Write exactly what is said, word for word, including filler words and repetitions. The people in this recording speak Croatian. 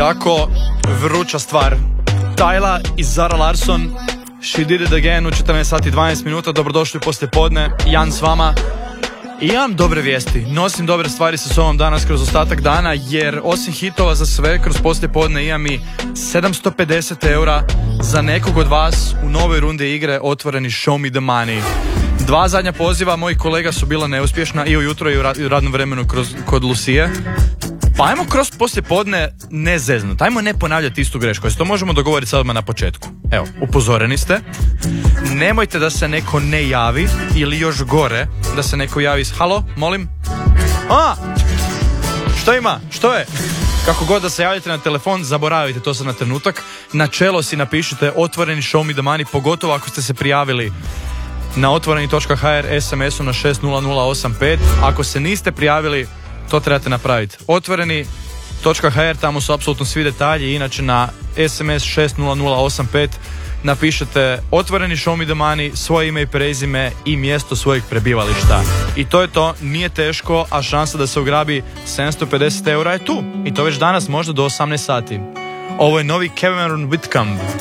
jako vruća stvar. Tyla i Zara Larsson, She Did It Again u četrnaest sati i dvanaest minuta. Dobrodošli poslije podne, Jan s vama. I imam dobre vijesti, nosim dobre stvari sa sobom danas kroz ostatak dana, jer osim hitova za sve kroz poslije podne imam i sedamsto pedeset eura za nekog od vas u novoj rundi igre otvoreni Show Me The Money. Dva zadnja poziva mojih kolega su bila neuspješna i ujutro i u radnom vremenu kroz, kod Lucije. Pa ajmo kroz poslije podne ne zeznut, ajmo ne ponavljati istu grešku, jer to možemo dogovoriti sad odmah na početku. Evo, upozoreni ste, nemojte da se neko ne javi, ili još gore, da se neko javi s halo, molim? A, što ima, što je? Kako god da se javite na telefon, zaboravite to sad na trenutak, na čelo si napišite otvoreni Show Me The Money, pogotovo ako ste se prijavili na otvoreni točka ha er es em esom na šest nula nula osam pet. Ako se niste prijavili, to trebate napraviti. otvoreni točka ha er, tamo su apsolutno svi detalji. Inače na es em es šest nula nula osam pet napišete otvoreni Show Me The Money, svoje ime i prezime i mjesto svojeg prebivališta. I to je to, nije teško, a šansa da se ugrabi sedamsto pedeset eura je tu. I to već danas, možda do osamnaest sati. Ovo je novi Cameron Whitcomb